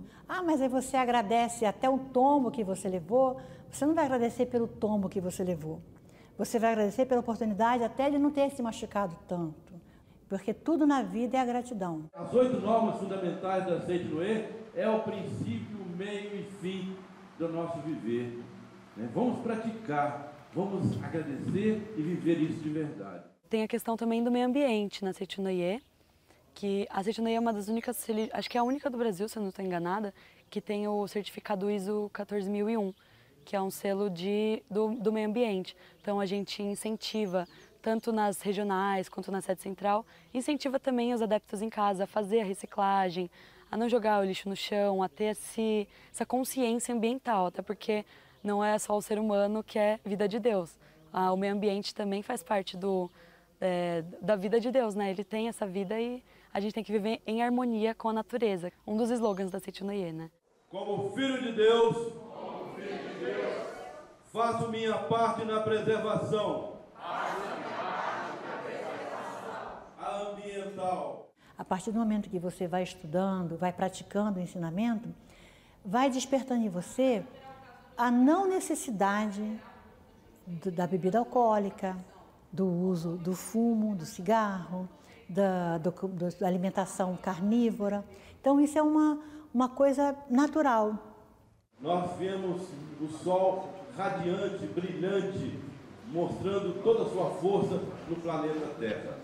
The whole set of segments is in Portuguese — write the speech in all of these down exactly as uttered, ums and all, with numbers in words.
Ah, mas aí você agradece até o tombo que você levou. Você não vai agradecer pelo tombo que você levou. Você vai agradecer pela oportunidade até de não ter se machucado tanto. Porque tudo na vida é a gratidão. As oito normas fundamentais da Seita-Inoue é o princípio, meio e fim do nosso viver. Vamos praticar, vamos agradecer e viver isso de verdade. Tem a questão também do meio ambiente na Seita-Inoue, que a Seita-Inoue é uma das únicas, acho que é a única do Brasil, se eu não estou enganada, que tem o certificado I S O quatorze mil e um, que é um selo de, do, do meio ambiente. Então a gente incentiva, tanto nas regionais quanto na sede central, incentiva também os adeptos em casa a fazer a reciclagem, a não jogar o lixo no chão, a ter esse, essa consciência ambiental, até porque não é só o ser humano que é vida de Deus. Ah, o meio ambiente também faz parte do, é, da vida de Deus, né? Ele tem essa vida e a gente tem que viver em harmonia com a natureza. Um dos slogans da Seita-Inoue, né? Como filho de Deus, Como filho de Deus faço minha parte na preservação, faço minha parte na preservação ambiental. A partir do momento que você vai estudando, vai praticando o ensinamento, vai despertando em você a não necessidade do, da bebida alcoólica, do uso do fumo, do cigarro, da, do, da alimentação carnívora. Então isso é uma, uma coisa natural. Nós vemos o sol radiante, brilhante, mostrando toda a sua força no planeta Terra.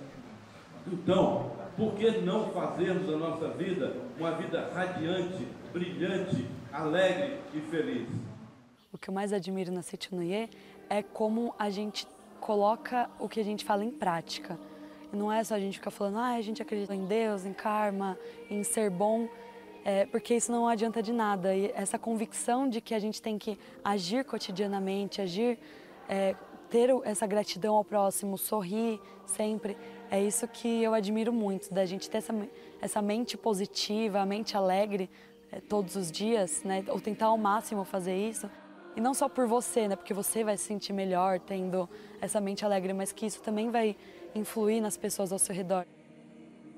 Então, por que não fazermos a nossa vida uma vida radiante, brilhante, alegre e feliz? O que eu mais admiro na Seita-Inoue é como a gente coloca o que a gente fala em prática. E não é só a gente ficar falando, ah, a gente acredita em Deus, em karma, em ser bom, é, porque isso não adianta de nada. E essa convicção de que a gente tem que agir cotidianamente, agir, é, ter essa gratidão ao próximo, sorrir sempre, é isso que eu admiro muito, da gente ter essa, essa mente positiva, a mente alegre é, todos os dias, né, ou tentar ao máximo fazer isso. E não só por você, né, porque você vai se sentir melhor tendo essa mente alegre, mas que isso também vai influir nas pessoas ao seu redor.